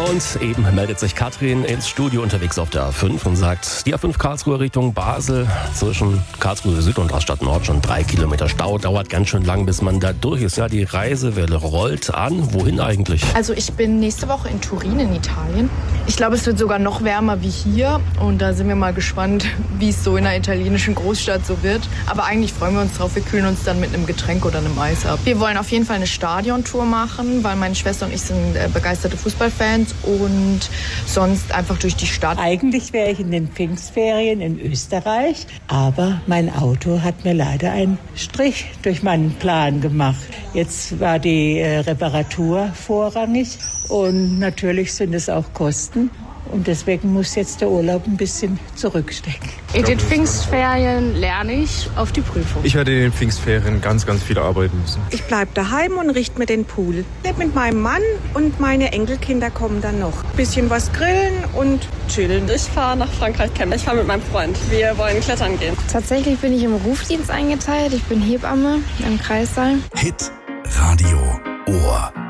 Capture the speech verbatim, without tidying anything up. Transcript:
Und eben meldet sich Katrin ins Studio unterwegs auf der A fünf und sagt, die A fünf Karlsruhe Richtung Basel zwischen Karlsruhe Süd und Rastatt Nord schon drei Kilometer Stau. Dauert ganz schön lang, bis man da durch ist. Ja, die Reisewelle rollt an. Wohin eigentlich? Also ich bin nächste Woche in Turin in Italien. Ich glaube, es wird sogar noch wärmer wie hier. Und da sind wir mal gespannt, wie es so in einer italienischen Großstadt so wird. Aber eigentlich freuen wir uns drauf. Wir kühlen uns dann mit einem Getränk oder einem Eis ab. Wir wollen auf jeden Fall eine Stadiontour machen, weil meine Schwester und ich sind begeisterte Fußballfans und sonst einfach durch die Stadt. Eigentlich wäre ich in den Pfingstferien in Österreich, aber mein Auto hat mir leider einen Strich durch meinen Plan gemacht. Jetzt war die äh, Reparatur vorrangig und natürlich sind es auch Kosten. Und deswegen muss jetzt der Urlaub ein bisschen zurückstecken. In den Pfingstferien lerne ich auf die Prüfung. Ich werde in den Pfingstferien ganz, ganz viel arbeiten müssen. Ich bleibe daheim und richte mir den Pool. Lebe mit meinem Mann und meine Enkelkinder kommen dann noch. Bisschen was grillen und chillen. Ich fahre nach Frankreich campen. Ich fahre mit meinem Freund. Wir wollen klettern gehen. Tatsächlich bin ich im Rufdienst eingeteilt. Ich bin Hebamme im Kreissaal. Hit Radio Ohr.